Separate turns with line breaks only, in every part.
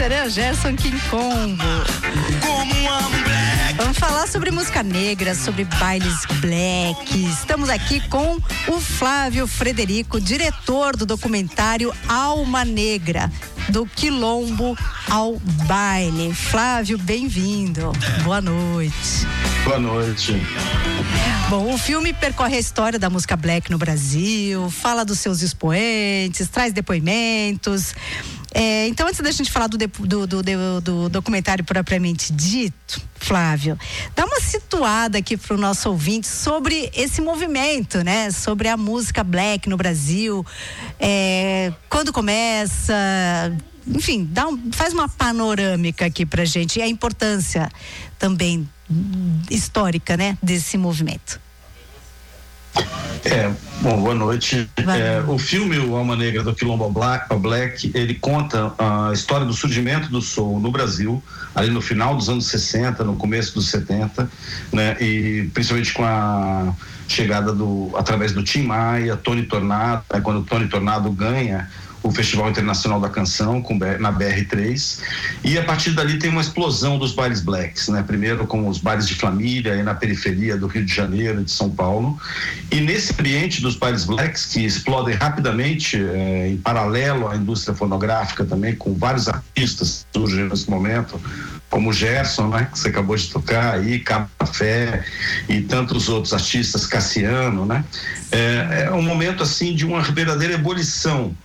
Seran, Gerson Quincombo. Vamos falar sobre música negra, sobre bailes black. Estamos aqui com o Flávio Frederico, diretor do documentário Alma Negra, do quilombo ao baile. Flávio, bem-vindo. Boa noite.
Boa noite.
Bom, o filme percorre a história da música black no Brasil, fala dos seus expoentes, traz depoimentos. Então, antes da gente falar do documentário propriamente dito, Flávio, dá uma situada aqui para o nosso ouvinte sobre esse movimento, né? Sobre a música black no Brasil, quando começa, enfim, faz uma panorâmica aqui pra gente e a importância também histórica, né, desse movimento.
Bom, boa noite. O filme O Alma Negra do Quilombo Black, ele conta a história do surgimento do soul no Brasil, ali no final dos anos 60, no começo dos 70, né? E principalmente com a chegada através do Tim Maia, Tony Tornado, quando o Tony Tornado ganha o Festival Internacional da Canção na BR3, e a partir dali tem uma explosão dos bailes blacks, né? Primeiro com os bailes de família aí na periferia do Rio de Janeiro e de São Paulo, e nesse ambiente dos bailes blacks que explodem rapidamente, em paralelo à indústria fonográfica também, com vários artistas que surgem nesse momento, como o Gerson, né, que você acabou de tocar aí, Cabo Café e tantos outros artistas, Cassiano, né? É um momento assim de uma verdadeira ebulição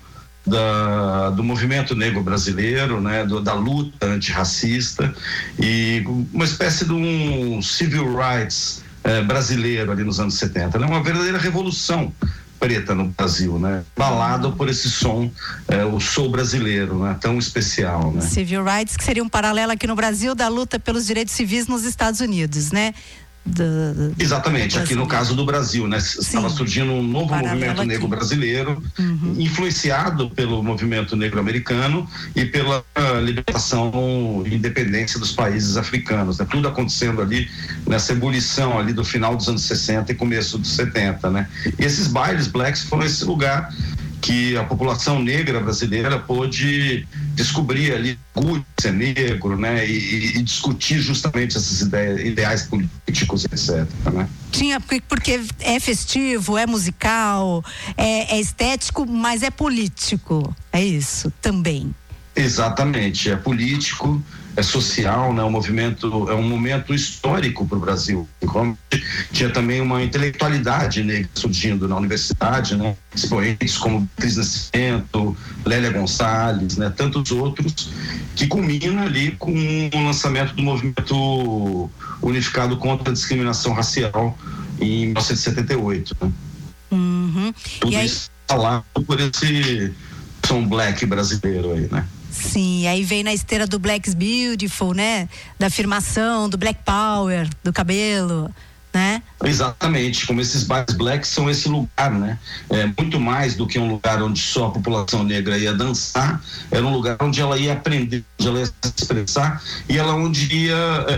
do movimento negro brasileiro, né, da luta antirracista e uma espécie de um civil rights brasileiro ali nos anos 70, né, uma verdadeira revolução preta no Brasil, né, balado por esse som, o soul brasileiro, né, tão especial, né.
Civil rights, que seria um paralelo aqui no Brasil da luta pelos direitos civis nos Estados Unidos, né?
Exatamente, aqui no caso do Brasil, né? Estava surgindo um novo movimento negro brasileiro, influenciado pelo movimento negro americano e pela libertação e independência dos países africanos, né? Tudo acontecendo ali nessa ebulição ali do final dos anos 60 e começo dos 70, né? E esses bailes blacks foram esse lugar que a população negra brasileira pôde descobrir ali orgulho de ser negro, né, e discutir justamente esses ideais políticos, etc, né?
Porque é festivo, é musical, é estético, mas é político, é isso também.
Exatamente, é político, é social, né? É um momento histórico para o Brasil. Tinha também uma intelectualidade negra surgindo na universidade, né? Expoentes como Cris Nascimento, Lélia Gonçalves, né? Tantos outros, que culmina ali com o lançamento do movimento unificado contra a discriminação racial em 1978, né? Tudo isso falado por esse som black brasileiro aí, né?
Sim, aí vem na esteira do Black's Beautiful, né? Da afirmação, do Black Power, do cabelo, né?
Exatamente, como esses bailes blacks são esse lugar, né? Muito mais do que um lugar onde só a população negra ia dançar, era um lugar onde ela ia aprender, onde ela ia se expressar e ela onde ia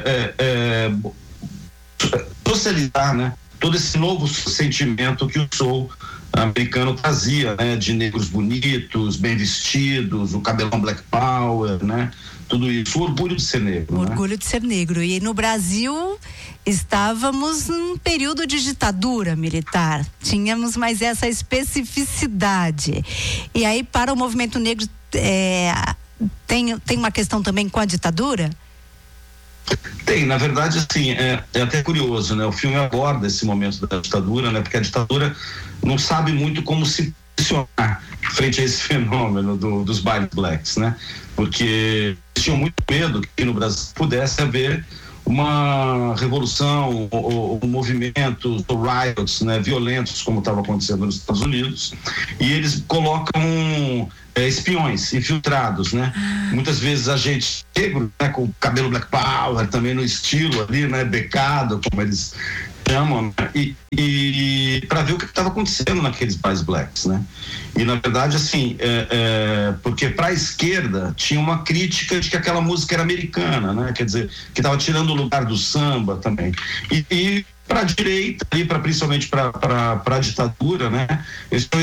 socializar, né? Todo esse novo sentimento que o soul americano trazia, né, de negros bonitos, bem vestidos, o cabelão Black Power, né, tudo isso, o orgulho de ser negro.
O orgulho de ser negro. E no Brasil estávamos num período de ditadura militar, tínhamos mais essa especificidade. E aí, para o movimento negro, tem uma questão também com a ditadura?
Tem, na verdade, assim, é até curioso, né? O filme aborda esse momento da ditadura, né? Porque a ditadura não sabe muito como se posicionar frente a esse fenômeno dos bailes blacks, né? Porque eles tinham muito medo que no Brasil pudesse haver uma revolução ou movimentos, ou riots, né, violentos, como estava acontecendo nos Estados Unidos, e eles colocam espiões infiltrados, né? Muitas vezes agentes negros, né, com o cabelo Black Power, também no estilo ali, né, becado, como eles chamam, né? E para ver o que estava acontecendo naqueles bailes blacks, né? E na verdade, assim, porque para a esquerda tinha uma crítica de que aquela música era americana, né? Quer dizer, que estava tirando o lugar do samba também. E para a direita, principalmente para a ditadura, né? Esse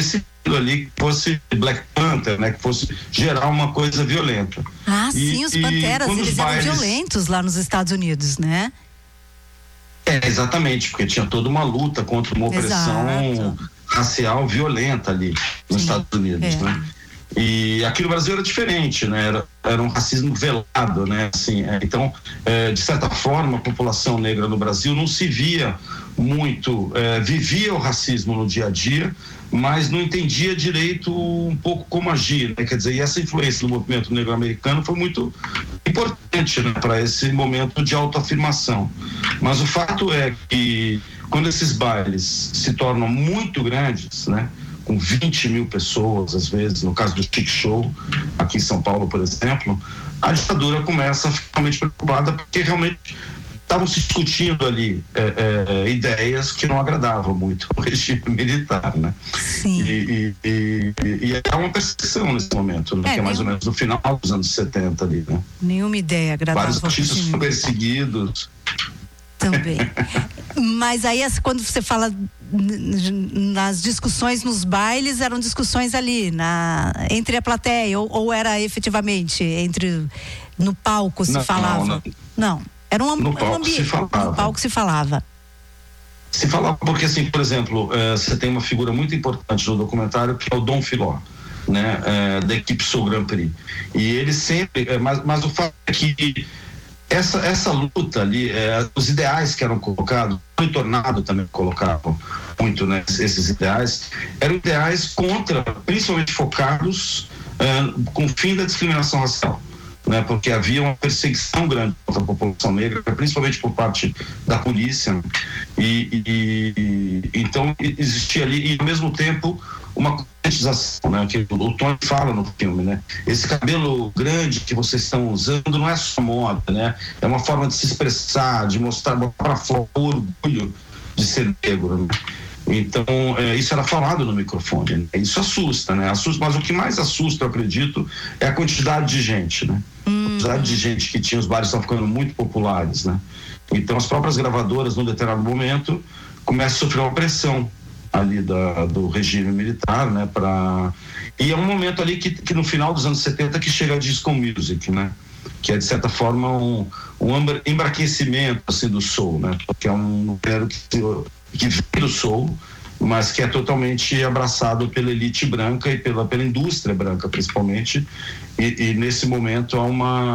ali que fosse Black Panther, né? Que fosse gerar uma coisa violenta.
Sim, os Panteras, eles eram violentos lá nos Estados Unidos, né?
Exatamente, porque tinha toda uma luta contra uma opressão racial violenta ali nos Estados Unidos, né? E aqui no Brasil era diferente, né? Era um racismo velado, né? Assim, então, de certa forma, a população negra no Brasil não se via muito, vivia o racismo no dia a dia, mas não entendia direito um pouco como agir, né? Quer dizer, e essa influência do movimento negro americano foi muito importante, né, para esse momento de autoafirmação. Mas o fato é que quando esses bailes se tornam muito grandes, né, com 20 mil pessoas, às vezes, no caso do Chic Show, aqui em São Paulo, por exemplo, a ditadura começa a ficar realmente preocupada, porque realmente estavam se discutindo ali ideias que não agradavam muito o regime militar, né?
Sim.
E é uma perseguição nesse momento, né? Que é mais ou menos no final dos anos 70 ali, né?
Nenhuma ideia agradava.
Vários artistas foram perseguidos.
Também. Mas aí, quando você fala nas discussões nos bailes, eram discussões ali entre a plateia, ou era efetivamente no palco se falava? Não. Era
no palco se falava.
No palco se falava.
Se falava porque, assim, por exemplo, você tem uma figura muito importante no documentário, que é o Dom Philor, né? Da equipe Soul Grand Prix. E ele sempre... mas o fato é que essa luta ali, os ideais que eram colocados, o Tornado também colocavam muito, né, esses ideais, eram ideais principalmente focados com o fim da discriminação racial, né, porque havia uma perseguição grande contra a população negra, principalmente por parte da polícia, então existia ali, e ao mesmo tempo uma conscientização, né, que o Tony fala no filme, né? Esse cabelo grande que vocês estão usando não é só moda, né? É uma forma de se expressar, de mostrar para fora o orgulho de ser negro, né? Então, isso era falado no microfone, né? Isso assusta, né? Mas o que mais assusta, eu acredito, é a quantidade de gente, né? A quantidade de gente que tinha, os bares estão ficando muito populares, né? Então, as próprias gravadoras, num determinado momento, começam a sofrer uma pressão ali do regime militar, né, e é um momento ali que no final dos anos 70 que chega a disco music, né, que é de certa forma um embraquecimento assim do soul, né, porque é um gênero que vem do soul, mas que é totalmente abraçado pela elite branca e pela indústria branca principalmente, e nesse momento há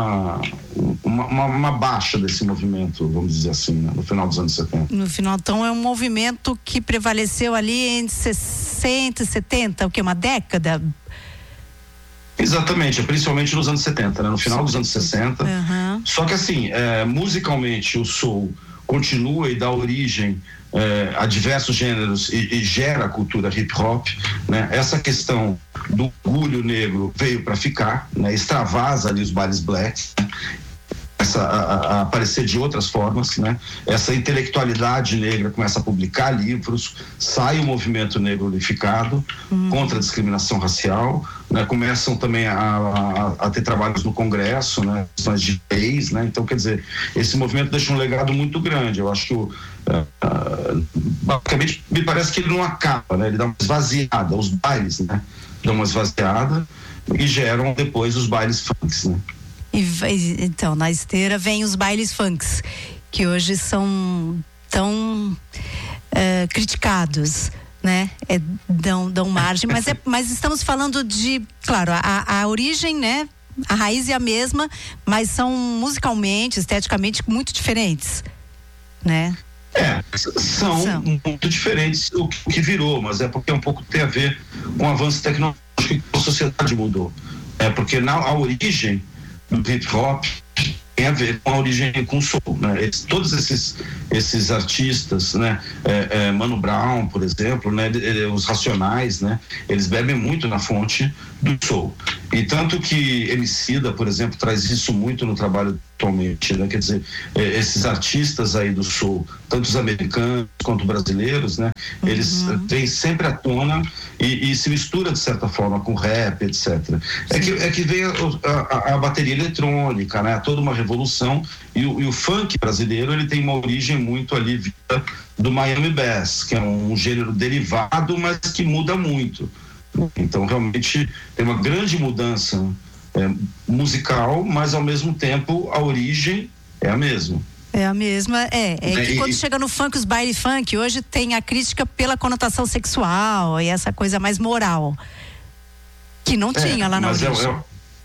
uma baixa desse movimento, vamos dizer assim, né, no final dos anos 70.
No final, então, é um movimento que prevaleceu ali entre 60 e 70, o que, uma década?
Exatamente, principalmente nos anos 70, né, no final dos anos 60.
Uhum.
Só que assim, musicalmente o soul continua e dá origem a diversos gêneros e gera a cultura hip hop, né? Essa questão do orgulho negro veio para ficar, né? Extravasa ali os bailes black, né? A aparecer de outras formas, né? Essa intelectualidade negra começa a publicar livros, sai o movimento negro unificado contra a discriminação racial, né? Começam também a ter trabalhos no Congresso, né? Questões de leis, né? Então, quer dizer, esse movimento deixa um legado muito grande. Eu acho que basicamente me parece que ele não acaba, né? Ele dá uma esvaziada, os bailes, né? Dão uma esvaziada e geram depois os bailes funks, né?
Então, na esteira vem os bailes funks, que hoje são tão criticados, né? Dão margem, mas estamos falando de, claro, a origem, né? A raiz é a mesma, mas são musicalmente, esteticamente muito diferentes, né?
São muito diferentes o que virou, mas é porque um pouco tem a ver com o avanço tecnológico que a sociedade mudou. Porque a origem do hip hop tem a ver com a origem com o soul, né? Todos esses artistas, né? Mano Brown, por exemplo, né? Os Racionais, né? Eles bebem muito na fonte do soul. E tanto que Emicida, por exemplo, traz isso muito no trabalho atualmente, né? Quer dizer, esses artistas aí do soul, tanto os americanos quanto brasileiros, né? Eles têm sempre à tona e se mistura de certa forma com rap, etc. É que vem a bateria eletrônica, né? Toda uma revolução, e o funk brasileiro, ele tem uma origem muito ali vinda do Miami Bass, que é um gênero derivado, mas que muda muito, Então, realmente, tem uma grande mudança musical, mas, ao mesmo tempo, a origem é a mesma.
É a mesma, que quando chega no funk, os baile funk, hoje tem a crítica pela conotação sexual e essa coisa mais moral, que não tinha lá na origem.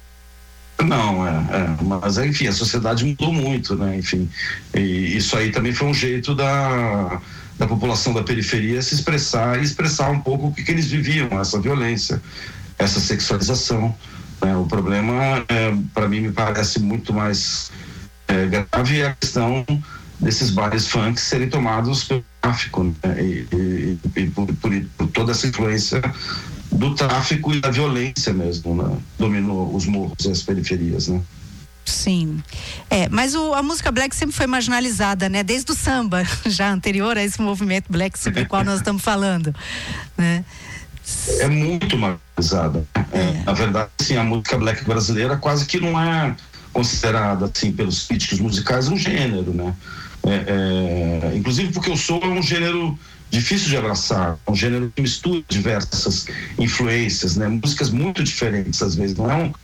Mas enfim, a sociedade mudou muito, né? Enfim, e isso aí também foi um jeito da população da periferia se expressar e expressar um pouco o que eles viviam, essa violência, essa sexualização, né? O problema, para mim, me parece muito mais grave a questão desses bares funk serem tomados pelo tráfico, né? E por toda essa influência do tráfico e da violência mesmo, né? Dominou os morros e as periferias, né?
Sim, mas a música black sempre foi marginalizada, né? Desde o samba, já anterior a esse movimento black sobre o qual nós estamos falando, né?
É muito marginalizada. Na verdade, assim, a música black brasileira quase que não é considerada, assim, pelos críticos musicais um gênero, né? Inclusive porque o soul é um gênero difícil de abraçar, um gênero que mistura diversas influências, né? Músicas muito diferentes às vezes, não é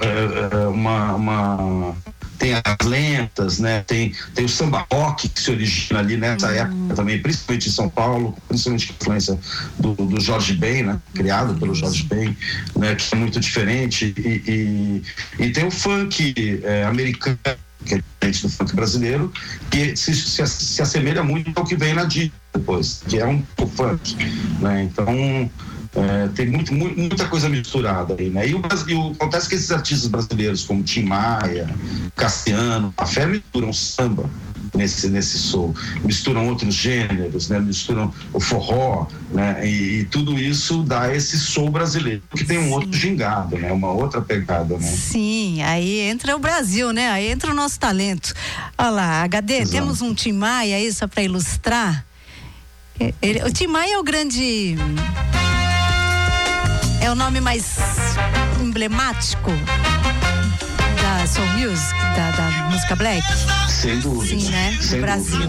tem as lentas, né? Tem o samba rock que se origina ali nessa época também, principalmente em São Paulo, principalmente com a influência do Jorge Ben, né? Criado pelo Jorge Ben, né? Que é muito diferente, e tem o funk americano, que é diferente do funk brasileiro, que se assemelha muito ao que vem na dica depois, que é um funk, né? Então tem muita coisa misturada aí, né? Acontece que esses artistas brasileiros como Tim Maia, Cassiano, a fé misturam samba nesse soul, misturam outros gêneros, né? Misturam o forró, né? E tudo isso dá esse soul brasileiro, que tem um outro gingado, né? Uma outra pegada, né?
Sim, aí entra o Brasil, né? Aí entra o nosso talento. Olha lá, HD, exato. Temos um Tim Maia aí só para ilustrar. O Tim Maia é o grande... É o nome mais emblemático da soul music, da música black?
Sem dúvida.
Sim, né? Do Brasil.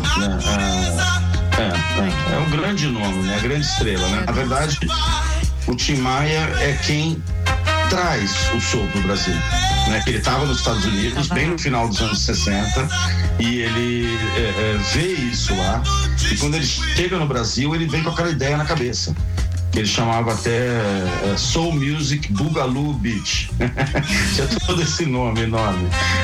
É um grande nome, né? A grande estrela, né? Na verdade, o Tim Maia é quem traz o soul pro Brasil, né? Ele estava nos Estados Unidos bem no final dos anos 60 e ele vê isso lá, e quando ele chega no Brasil ele vem com aquela ideia na cabeça, que ele chamava até Soul Music Boogaloo Beach. Tinha todo esse nome enorme.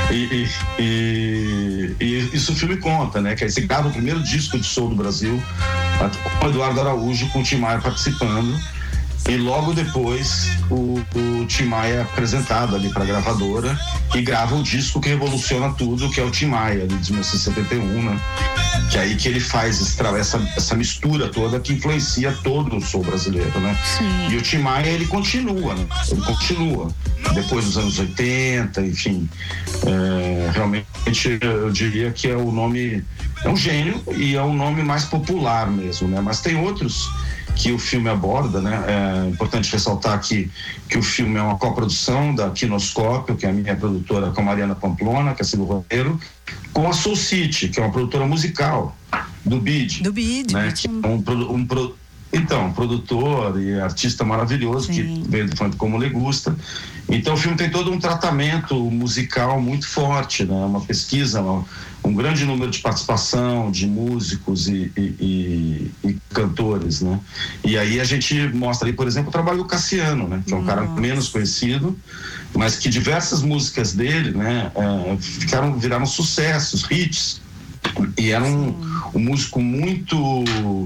E isso o filme conta, né? Que aí você grava o primeiro disco de soul do Brasil, com o Eduardo Araújo, com o Tim Maia participando. E logo depois o Tim Maia é apresentado ali para a gravadora e grava o disco que revoluciona tudo, que é o Tim Maia, de 1971, né? Que é aí que ele faz essa mistura toda que influencia todo o soul brasileiro, né? Sim. E o Tim Maia, ele continua, né? Ele continua. Depois dos anos 80, enfim. Realmente eu diria que é um gênio e é um nome mais popular mesmo, né? Mas tem outros que o filme aborda, né? É importante ressaltar aqui que o filme é uma coprodução da Quinoscópio, que é a minha produtora, com a Mariana Pamplona, que é assim do roteiro, com a Soul City, que é uma produtora musical do BID.
Do BID.
Né? Que é um produtor e artista maravilhoso. Sim. Que veio do funk como Le Gusta. Então o filme tem todo um tratamento musical muito forte, né? Uma pesquisa, um grande número de participação de músicos e cantores, né? E aí a gente mostra aí, por exemplo, o trabalho do Cassiano, né? Que é um cara menos conhecido, mas que diversas músicas dele, né? Viraram sucessos, hits, e era um músico muito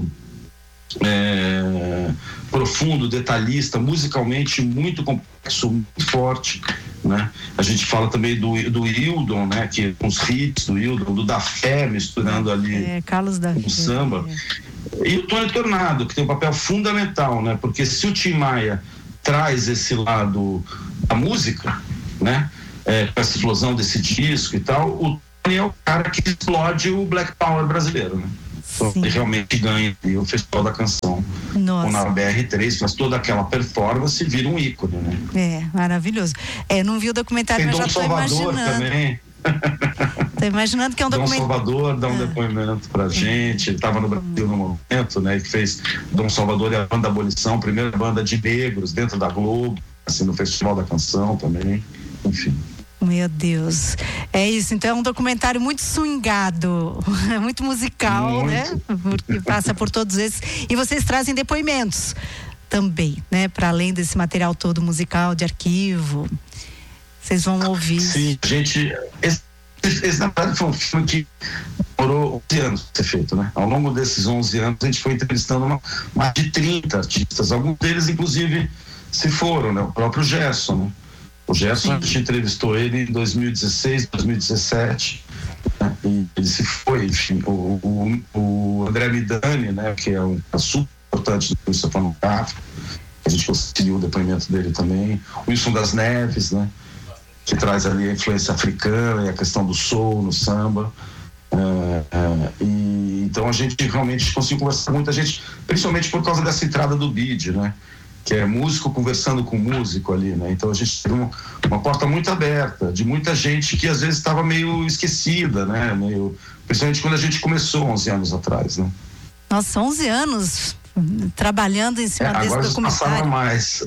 profundo, detalhista, musicalmente muito complexo, muito forte, né? A gente fala também do Hildon, né? Que uns hits do Hildon, do Da Fé, misturando ali
Carlos da
com samba. E o Tony Tornado, que tem um papel fundamental, né? Porque se o Tim Maia traz esse lado da música, né? Com essa explosão desse disco e tal, o Tony é o cara que explode o Black Power brasileiro, né? Ele realmente ganha o Festival da Canção.
Nossa.
Na BR3, faz toda aquela performance e vira um ícone, né?
Maravilhoso. Não vi o documentário,
mas
já estou imaginando.
Também.
Tô imaginando que é um
Dom
documento.
Salvador dá um depoimento pra gente, ele estava no Brasil no momento, né, e que fez Dom Salvador e a Banda Abolição, primeira banda de negros dentro da Globo, assim, no Festival da Canção também, enfim.
Meu Deus, é isso, então é um documentário muito swingado, muito musical, muito. Né, porque passa por todos esses, e vocês trazem depoimentos também, né, para além desse material todo musical, de arquivo, vocês vão ouvir.
Sim, a gente, esse na verdade foi um filme que demorou 11 anos para ser feito, né, ao longo desses 11 anos a gente foi entrevistando mais de 30 artistas, alguns deles inclusive se foram, né, o próprio Gerson, né? O Gerson, a gente entrevistou ele em 2016, 2017, né? E ele se foi, enfim, o André Midani, né, que é um super importante do fonográfico, a gente conseguiu o depoimento dele também, o Wilson das Neves, né, que traz ali a influência africana e a questão do soul no samba, e então a gente realmente conseguiu conversar com muita gente, principalmente por causa dessa entrada do BID, né, que é músico conversando com músico ali, né? Então a gente teve uma porta muito aberta, de muita gente que às vezes estava meio esquecida, né? Principalmente quando a gente começou 11 anos atrás, né?
Nossa, 11 anos trabalhando em cima desse documentário.
Agora passaram mais.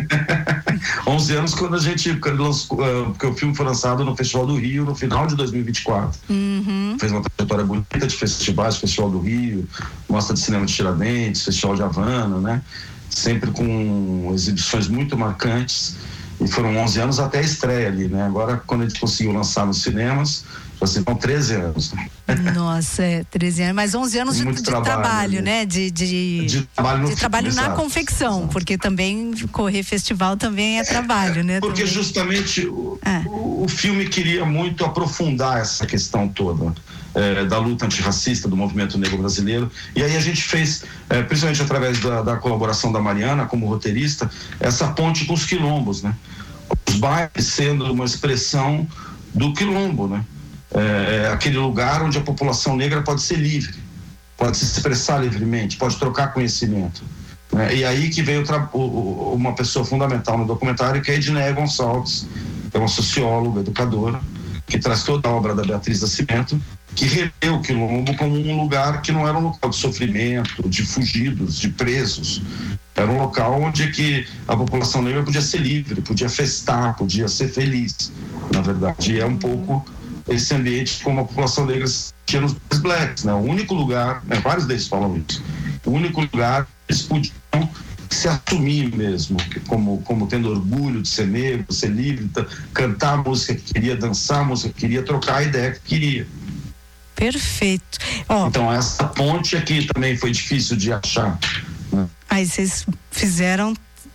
11 anos quando lançou, porque o filme foi lançado no Festival do Rio no final de 2024. Fez uma trajetória bonita de festivais, Festival do Rio, Mostra de Cinema de Tiradentes, Festival de Havana, né? Sempre com exibições muito marcantes, e foram 11 anos até a estreia ali, né? Agora, quando a gente conseguiu lançar nos cinemas, já se vão 13 anos.
Nossa, 13 anos, mas 11 anos de trabalho, né? De trabalho na confecção, exato. Porque também correr festival também é trabalho, né?
Porque também. Justamente o filme queria muito aprofundar essa questão toda. Da luta antirracista do movimento negro brasileiro, e aí a gente fez, principalmente através da colaboração da Mariana como roteirista, essa ponte com os quilombos, né? Os bailes sendo uma expressão do quilombo, né? Aquele lugar onde a população negra pode ser livre, pode se expressar livremente, pode trocar conhecimento, né? E aí que veio uma pessoa fundamental no documentário, que é a Edneia Gonçalves, que é uma socióloga, educadora, que traz toda a obra da Beatriz Nascimento, que revê o quilombo como um lugar que não era um local de sofrimento, de fugidos, de presos. Era um local onde que a população negra podia ser livre, podia festar, podia ser feliz, na verdade. E é um pouco esse ambiente como a população negra tinha nos blacks, né? O único lugar, né? Vários deles falam isso, o único lugar que eles podiam se assumir mesmo, como tendo orgulho de ser negro, ser livre, cantar a música que queria, dançar a música que queria, trocar a ideia que queria.
Perfeito.
Então essa ponte aqui também foi difícil de achar, né?
Aí vocês fizeram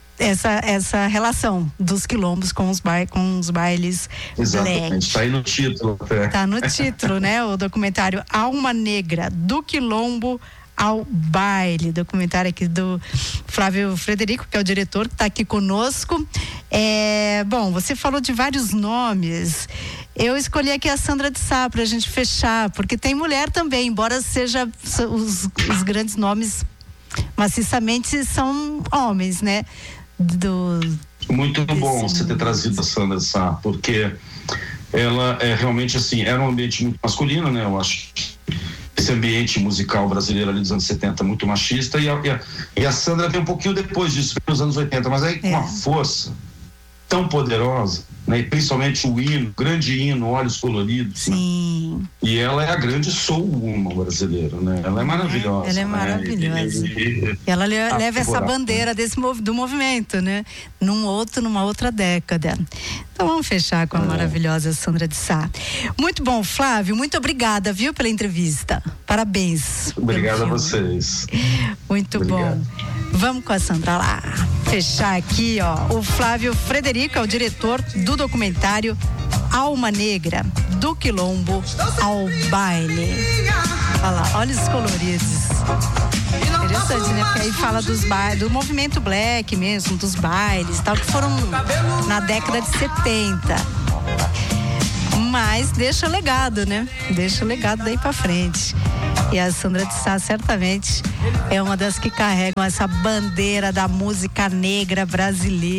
essa relação dos quilombos com os bailes.
Exatamente, está aí no título.
Está no título, né? O documentário Alma Negra, do Quilombo ao Baile, documentário aqui do Flávio Frederico, que é o diretor, que está aqui conosco. Bom, você falou de vários nomes. Eu escolhi aqui a Sandra de Sá para a gente fechar, porque tem mulher também, embora seja os grandes nomes maciçamente são homens, né?
Muito bom você ter trazido a Sandra de Sá, porque ela é realmente assim, era um ambiente muito masculino, né? Eu acho esse ambiente musical brasileiro ali dos anos 70 muito machista, e a Sandra veio um pouquinho depois disso, nos anos 80, mas aí com uma força tão poderosa, né? E principalmente o hino, grande hino, Olhos Coloridos.
Sim.
Né? E ela é a grande soul woman brasileira, né? Ela é maravilhosa.
Ela é maravilhosa. E ela leva essa bandeira do movimento, né? Numa outra década. Então vamos fechar com a maravilhosa Sandra de Sá. Muito bom, Flávio, muito obrigada, viu, pela entrevista. Parabéns.
Obrigado a vocês.
Muito bom. Vamos com a Sandra lá. Fechar aqui, ó. O Flávio Frederico é o diretor do documentário Alma Negra, do Quilombo ao Baile. Olha lá, olhos coloridos. Interessante, né? Porque aí fala do movimento black mesmo, dos bailes, tal, que foram na década de 70. Mas deixa legado, né? Deixa o legado daí pra frente. E a Sandra de Sá certamente é uma das que carregam essa bandeira da música negra brasileira.